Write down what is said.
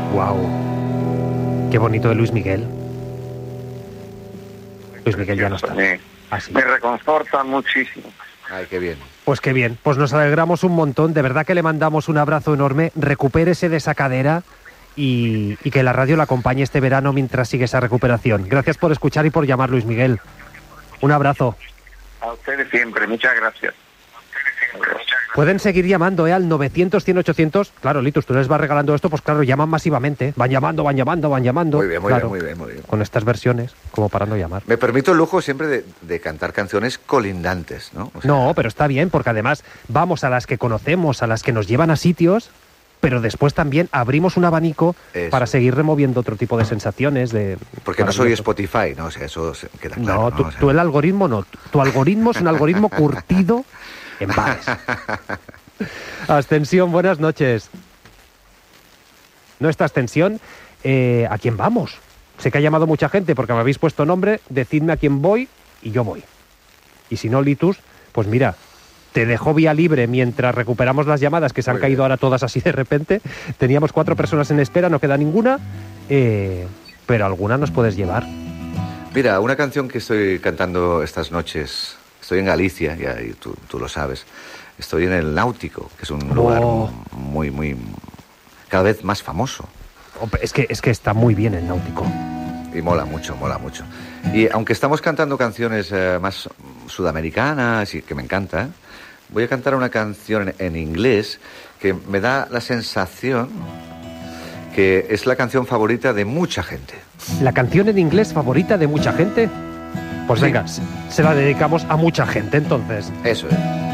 Wow. Qué bonito de Luis Miguel. Luis Miguel ya no está. Me reconforta muchísimo. Ay, qué bien. Pues qué bien, pues nos alegramos un montón, de verdad que le mandamos un abrazo enorme, recupérese de esa cadera y que la radio la acompañe este verano mientras sigue esa recuperación. Gracias por escuchar y por llamar, Luis Miguel. Un abrazo. A ustedes siempre, muchas gracias. Pueden seguir llamando al 900-100-800. Claro, Litus, tú les vas regalando esto, pues claro, llaman masivamente. Van llamando. Muy bien, claro, muy bien. Con estas versiones, como para no llamar. Me permito el lujo siempre de cantar canciones colindantes, ¿no? O sea, no, pero está bien, porque además vamos a las que conocemos, a las que nos llevan a sitios, pero después también abrimos un abanico para seguir removiendo otro tipo de sensaciones. Porque no soy Spotify, ¿no? O sea, eso queda claro. No, tú el algoritmo no. Tu algoritmo es un algoritmo curtido en bares. Ascensión, buenas noches. Nuestra Ascensión, ¿a quién vamos? Sé que ha llamado mucha gente porque me habéis puesto nombre, decidme a quién voy y yo voy. Y si no, Litus, pues mira, te dejo vía libre mientras recuperamos las llamadas que se han caído ahora todas así de repente. Teníamos 4 personas en espera, no queda ninguna, pero alguna nos puedes llevar. Mira, una canción que estoy cantando estas noches, estoy en Galicia, y tú lo sabes, estoy en el Náutico, que es un lugar muy, cada vez más famoso. Es que está muy bien el Náutico. Y mola mucho. Y aunque estamos cantando canciones más sudamericanas, y que me encanta, voy a cantar una canción en inglés que me da la sensación que es la canción favorita de mucha gente. ¿La canción en inglés favorita de mucha gente? Pues venga, se la dedicamos a mucha gente entonces. Eso es.